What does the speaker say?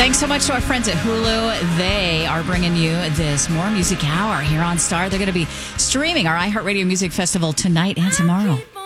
Thanks so much to our friends at Hulu. They are bringing you this More Music Hour here on Star. They're going to be streaming our iHeartRadio Music Festival tonight and tomorrow.